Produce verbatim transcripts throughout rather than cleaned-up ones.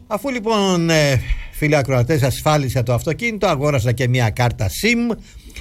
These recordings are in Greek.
Αφού λοιπόν ε, φίλοι ακροατές, ασφάλισα το αυτοκίνητο, αγόρασα και μια κάρτα SIM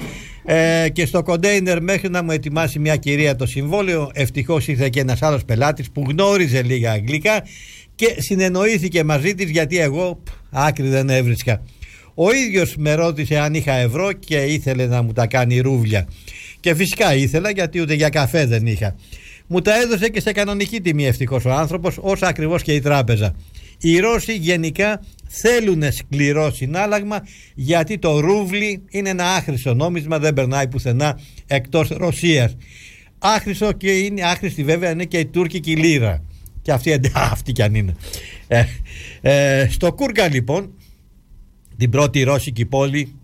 ε, και στο κοντέινερ μέχρι να μου ετοιμάσει μια κυρία το συμβόλαιο, ευτυχώς ήρθε και ένας άλλος πελάτης που γνώριζε λίγα αγγλικά και συνεννοήθηκε μαζί της, γιατί εγώ π, άκρη δεν έβρισκα. Ο ίδιος με ρώτησε αν είχα ευρώ και ήθελε να μου τα κάνει ρούβλια. Και φυσικά ήθελα, γιατί ούτε για καφέ δεν είχα. Μου τα έδωσε και σε κανονική τιμή ευτυχώς ο άνθρωπος, όσο ακριβώς και η τράπεζα. Οι Ρώσοι γενικά θέλουν σκληρό συνάλλαγμα, γιατί το ρούβλι είναι ένα άχρηστο νόμισμα, δεν περνάει πουθενά εκτός Ρωσίας. Άχρηστο και είναι άχρηστη βέβαια είναι και η τουρκική λίρα. Και αυτή, αυτή κι αν είναι. Ε, ε, στο Κούργαν λοιπόν, την πρώτη ρώσικη πόλη,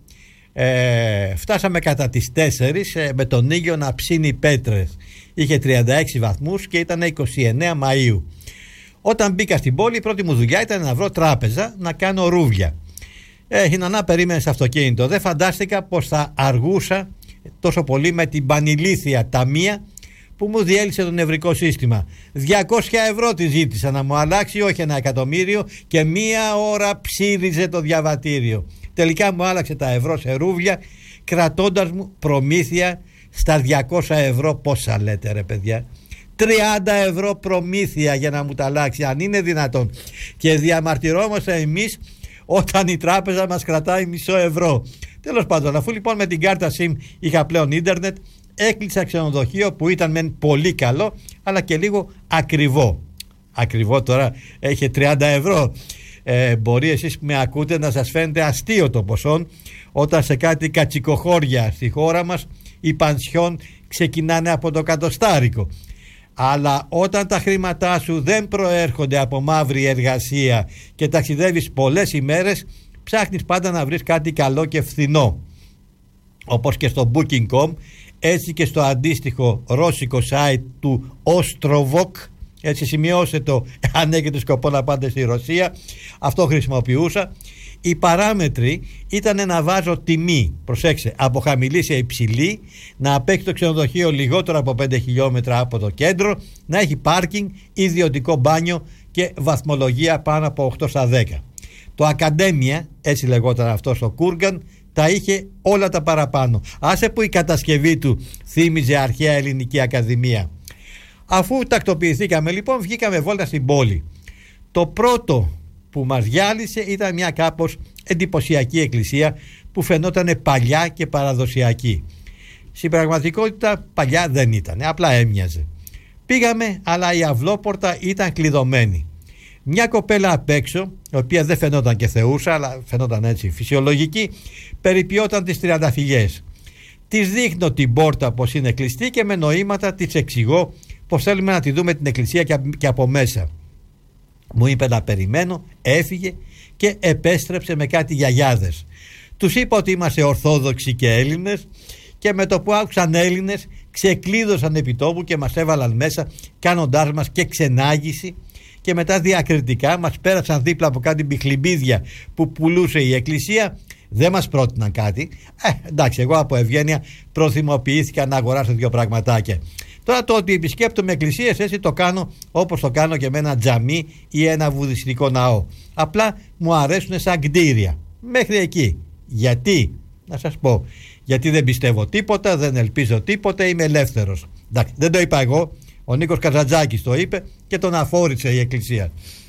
ε, φτάσαμε κατά τις τέσσερις ε, με τον ήλιο να ψήνει πέτρες. Είχε τριάντα έξι βαθμούς και ήταν είκοσι εννέα Μαΐου. Όταν μπήκα στην πόλη, η πρώτη μου δουλειά ήταν να βρω τράπεζα να κάνω ρούβλια. Ε, η νανά περίμενε στο αυτοκίνητο. Δεν φαντάστηκα πως θα αργούσα τόσο πολύ με την πανηλήθεια ταμεία που μου διέλυσε το νευρικό σύστημα. διακόσια ευρώ τη ζήτησα να μου αλλάξει, όχι ένα εκατομμύριο, και μία ώρα ψήριζε το διαβατήριο. Τελικά μου άλλαξε τα ευρώ σε ρούβλια, κρατώντας μου προμήθεια στα διακόσια ευρώ. Πόσα λέτε ρε παιδιά? τριάντα ευρώ προμήθεια για να μου τα αλλάξει, αν είναι δυνατόν. Και διαμαρτυρόμαστε εμείς όταν η τράπεζα μας κρατάει μισό ευρώ. Τέλος πάντων, αφού λοιπόν με την κάρτα SIM είχα πλέον ίντερνετ, έκλεισα ξενοδοχείο που ήταν μεν πολύ καλό, αλλά και λίγο ακριβό. Ακριβό τώρα έχει τριάντα ευρώ. Ε, μπορεί εσείς που με ακούτε να σας φαίνεται αστείο το ποσό, όταν σε κάτι κατσικοχώρια στη χώρα μας οι πανσιόν ξεκινάνε από το κατοστάρικο. Αλλά όταν τα χρήματά σου δεν προέρχονται από μαύρη εργασία και ταξιδεύεις πολλές ημέρες, ψάχνεις πάντα να βρεις κάτι καλό και φθηνό. Όπως και στο booking τελεία com, έτσι και στο αντίστοιχο ρώσικο site του Ostrovok, έτσι σημειώστε το αν έχετε σκοπό να πάτε στη Ρωσία, αυτό χρησιμοποιούσα. Οι παράμετροι ήταν να βάζω τιμή, προσέξτε, από χαμηλή σε υψηλή, να απέχει το ξενοδοχείο λιγότερο από πέντε χιλιόμετρα από το κέντρο, να έχει πάρκινγκ, ιδιωτικό μπάνιο και βαθμολογία πάνω από οκτώ στα δέκα. Το Ακαδέμια, έτσι λεγόταν αυτό στο Κούργαν, τα είχε όλα τα παραπάνω. Άσε που η κατασκευή του θύμιζε αρχαία ελληνική ακαδημία. Αφού τακτοποιηθήκαμε λοιπόν, βγήκαμε βόλτα στην πόλη. Το πρώτο που μας γυάλισε ήταν μια κάπως εντυπωσιακή εκκλησία που φαινόταν παλιά και παραδοσιακή. Στην πραγματικότητα παλιά δεν ήταν, απλά έμοιαζε. Πήγαμε, αλλά η αυλόπορτα ήταν κλειδωμένη. Μια κοπέλα απ' έξω, η οποία δεν φαινόταν και θεούσα, αλλά φαινόταν έτσι φυσιολογική, περιποιόταν τις τριανταφυλιές. Της δείχνω την πόρτα πως είναι κλειστή και με νοήματα της εξηγώ πως θέλουμε να τη δούμε την εκκλησία και από μέσα. Μου είπε να περιμένω, έφυγε και επέστρεψε με κάτι γιαγιάδες. Τους είπα ότι είμαστε Ορθόδοξοι και Έλληνες και με το που άκουσαν Έλληνες ξεκλείδωσαν επί τόπου και μας έβαλαν μέσα, κάνοντάς μας και ξενάγηση, και μετά διακριτικά μας πέρασαν δίπλα από κάτι μπιχλιμπίδια που πουλούσε η εκκλησία. Δεν μας πρότειναν κάτι. Ε, εντάξει, εγώ από ευγένεια προθυμοποιήθηκα να αγοράσω δύο πραγματάκια. Τώρα το ότι επισκέπτομαι εκκλησίες, έτσι το κάνω όπως το κάνω και με ένα τζαμί ή ένα βουδιστικό ναό. Απλά μου αρέσουν σαν κτίρια. Μέχρι εκεί. Γιατί? Να σας πω. Γιατί δεν πιστεύω τίποτα, δεν ελπίζω τίποτα, είμαι ελεύθερος. Εντάξει, δεν το είπα εγώ. Ο Νίκος Καζαντζάκης το είπε και τον αφόρησε η εκκλησία.